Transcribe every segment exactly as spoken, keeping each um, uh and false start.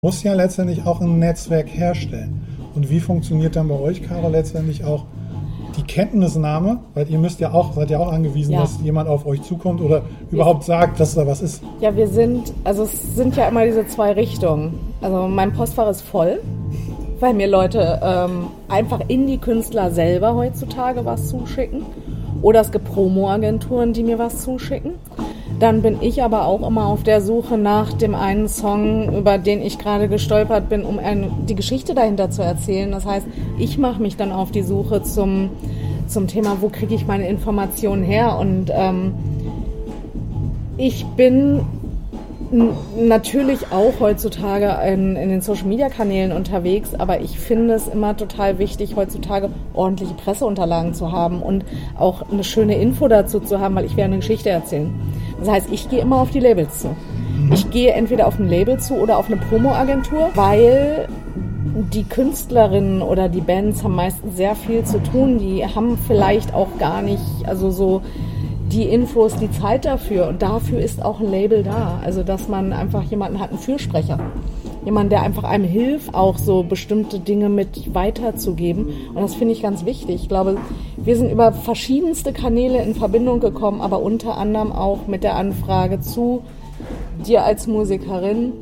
Muss ja letztendlich auch ein Netzwerk herstellen. Und wie funktioniert dann bei euch, Caro, letztendlich auch die Kenntnisnahme? Weil ihr müsst ja auch, seid ja auch angewiesen, ja. dass jemand auf euch zukommt oder überhaupt sagt, dass da was ist. Ja, wir sind, also es sind ja immer diese zwei Richtungen. Also mein Postfach ist voll, weil mir Leute ähm, einfach in die Künstler selber heutzutage was zuschicken. Oder es gibt Promo-Agenturen, die mir was zuschicken. Dann bin ich aber auch immer auf der Suche nach dem einen Song, über den ich gerade gestolpert bin, um eine, die Geschichte dahinter zu erzählen. Das heißt, ich mache mich dann auf die Suche zum, zum Thema, wo kriege ich meine Informationen her? Und ähm, ich bin n- natürlich auch heutzutage in, in den Social-Media-Kanälen unterwegs, aber ich finde es immer total wichtig, heutzutage ordentliche Presseunterlagen zu haben und auch eine schöne Info dazu zu haben, weil ich will eine Geschichte erzählen. Das heißt, ich gehe immer auf die Labels zu. Ich gehe entweder auf ein Label zu oder auf eine Promo-Agentur, weil die Künstlerinnen oder die Bands haben meistens sehr viel zu tun. Die haben vielleicht auch gar nicht, also so die Infos, die Zeit dafür. Und dafür ist auch ein Label da. Also, dass man einfach jemanden hat, einen Fürsprecher. Jemand, der einfach einem hilft, auch so bestimmte Dinge mit weiterzugeben. Und das finde ich ganz wichtig. Ich glaube, wir sind über verschiedenste Kanäle in Verbindung gekommen, aber unter anderem auch mit der Anfrage zu dir als Musikerin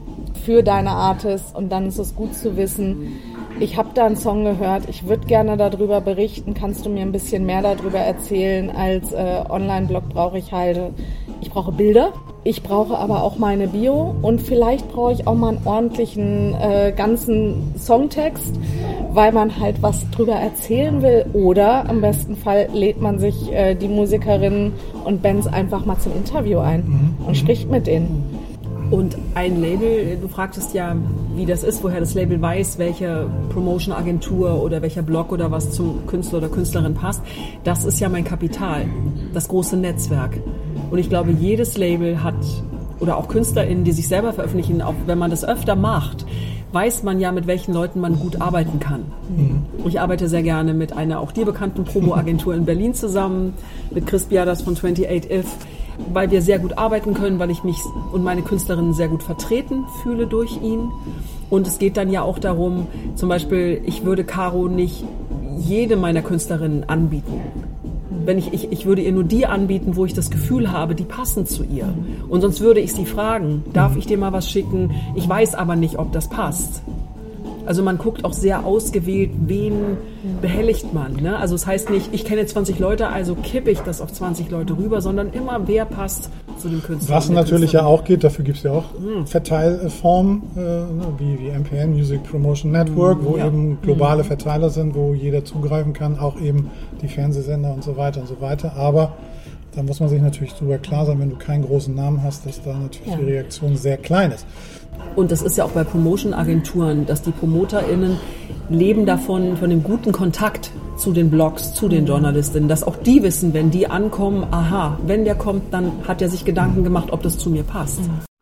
für deine Artist. Und dann ist es gut zu wissen, ich habe da einen Song gehört, ich würde gerne darüber berichten. Kannst du mir ein bisschen mehr darüber erzählen? Als äh, Online-Blog brauche ich halt, ich brauche Bilder. Ich brauche aber auch meine Bio und vielleicht brauche ich auch mal einen ordentlichen äh, ganzen Songtext, weil man halt was drüber erzählen will. Oder im besten Fall lädt man sich äh, die Musikerinnen und Bands einfach mal zum Interview ein mhm. und spricht mit denen. Und ein Label, du fragtest ja, wie das ist, woher das Label weiß, welche Promotion-Agentur oder welcher Blog oder was zum Künstler oder Künstlerin passt. Das ist ja mein Kapital, das große Netzwerk. Und ich glaube, jedes Label hat, oder auch KünstlerInnen, die sich selber veröffentlichen, auch wenn man das öfter macht, weiß man ja, mit welchen Leuten man gut arbeiten kann. Mhm. Ich arbeite sehr gerne mit einer auch dir bekannten Promo-Agentur in Berlin zusammen, mit Chris Biadas von twenty-eight if, weil wir sehr gut arbeiten können, weil ich mich und meine Künstlerinnen sehr gut vertreten fühle durch ihn. Und es geht dann ja auch darum, zum Beispiel, ich würde Caro nicht jede meiner Künstlerinnen anbieten. Wenn ich, ich, ich würde ihr nur die anbieten, wo ich das Gefühl habe, die passen zu ihr. Und sonst würde ich sie fragen, darf ich dir mal was schicken? Ich weiß aber nicht, ob das passt. Also man guckt auch sehr ausgewählt, wen behelligt man. Ne? Also es heißt nicht, ich kenne zwanzig Leute, also kippe ich das auf zwanzig Leute rüber, sondern immer, wer passt zu dem Künstler. Was natürlich ja auch geht, dafür gibt es ja auch hm. Verteilformen, äh, wie, wie M P N, Music Promotion Network, wo ja. eben globale Verteiler sind, wo jeder zugreifen kann, auch eben die Fernsehsender und so weiter und so weiter. Aber da muss man sich natürlich drüber klar sein, wenn du keinen großen Namen hast, dass da natürlich ja. die Reaktion sehr klein ist. Und das ist ja auch bei Promotion-Agenturen, dass die PromoterInnen leben davon, von dem guten Kontakt zu den Blogs, zu den JournalistInnen, dass auch die wissen, wenn die ankommen, aha, wenn der kommt, dann hat er sich Gedanken gemacht, ob das zu mir passt.